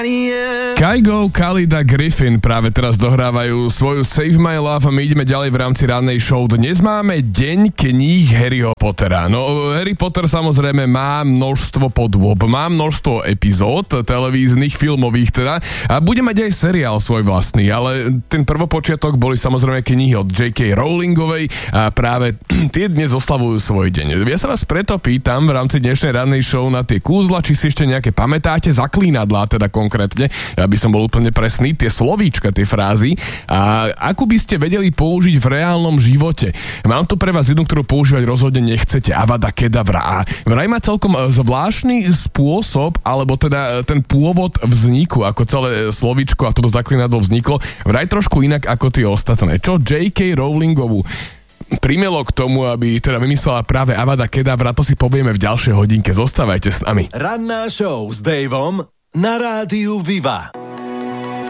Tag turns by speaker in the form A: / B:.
A: Kygo, Khalid a Griffin práve teraz dohrávajú svoju Save My Love a my ideme ďalej v rámci rannej show. Dnes máme deň kníh Harryho Pottera. No, Harry Potter samozrejme má množstvo podôb, má množstvo epizód, televíznych, filmových teda a bude mať aj seriál svoj vlastný, ale ten prvopočiatok boli samozrejme knihy od J.K. Rowlingovej a práve tie dnes oslavujú svoj deň. Ja sa vás preto pýtam v rámci dnešnej rannej show na tie kúzla, či si ešte nejaké pamätáte, zaklínadlá teda konkrétne, aby som bol úplne presný, tie slovíčka, tie frázy a akú by ste vedeli použiť v reálnom živote. Mám tu pre vás jednu, ktorú používať rozhodne nechcete. Avada kedavra. A vraj má celkom zvláštny spôsob, alebo teda ten pôvod vzniku, ako celé slovíčko a toto zaklinadlo vzniklo, vraj trošku inak ako tie ostatné. Čo J.K. Rowlingovú primelo k tomu, aby teda vymyslela práve Avada kedavra, to si povieme v ďalšej hodinke. Zostávajte s nami.
B: Ranná show s Davom na rádiu Viva.